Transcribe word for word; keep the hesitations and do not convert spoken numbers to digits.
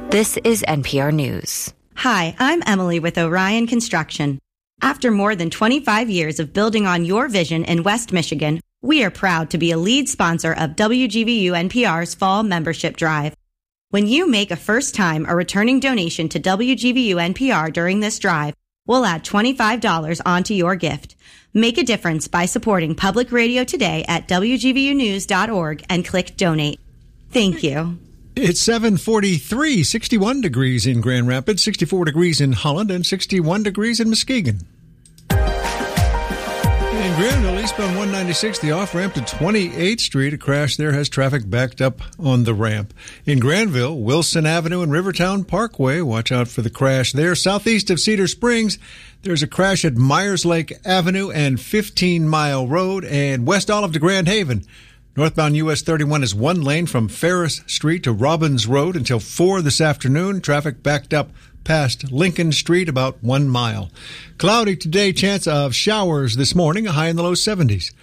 This is N P R News. Hi, I'm Emily with Orion Construction. After more than twenty-five years of building on your vision in West Michigan, we are proud to be a lead sponsor of W G V U N P R's Fall Membership Drive. When you make a first-time or returning donation to W G V U N P R during this drive, we'll add twenty-five dollars onto your gift. Make a difference by supporting public radio today at W G V U news dot org and click Donate. Thank you. It's seven forty-three, sixty-one degrees in Grand Rapids, sixty-four degrees in Holland, and sixty-one degrees in Muskegon. In Granville, eastbound one ninety-six, the off-ramp to twenty-eighth Street. A crash there has traffic backed up on the ramp. In Granville, Wilson Avenue and Rivertown Parkway. Watch out for the crash there. Southeast of Cedar Springs, there's a crash at Myers Lake Avenue and fifteen Mile Road. And west Olive to Grand Haven, northbound U S thirty-one is one lane from Ferris Street to Robbins Road until four this afternoon. Traffic backed up past Lincoln Street about one mile. Cloudy today, chance of showers this morning, a high in the low seventies.